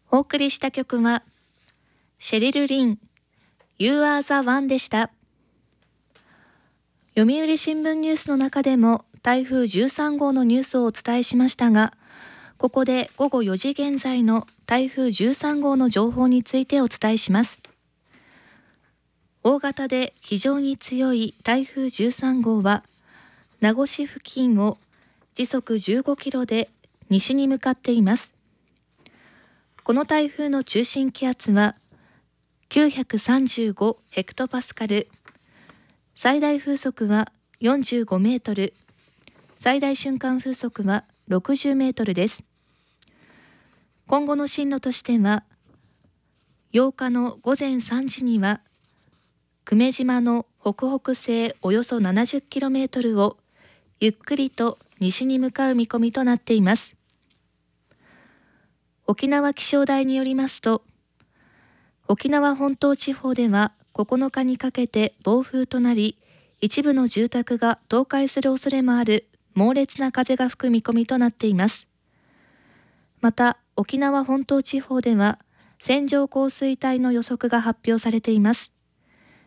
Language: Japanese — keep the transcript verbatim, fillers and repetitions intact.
お送りした曲はシェリル・リン You are the one でした。読売新聞ニュースの中でも台風じゅうさん号のニュースをお伝えしましたが、ここで午後よじ現在の台風じゅうさん号の情報についてお伝えします。大型で非常に強い台風じゅうさん号は名護市付近を時速じゅうごキロで西に向かっています。この台風の中心気圧はきゅうひゃくさんじゅうごヘクトパスカル、最大風速はよんじゅうごメートル、最大瞬間風速はろくじゅうメートルです。今後の進路としては、ようかの午前さんじには久米島の北北西およそ ななじゅっキロメートル をゆっくりと西に向かう見込みとなっています。沖縄気象台によりますと、沖縄本島地方ではここのかにかけて暴風となり、一部の住宅が倒壊する恐れもある猛烈な風が吹く見込みとなっています。また、沖縄本島地方では線状降水帯の予測が発表されています。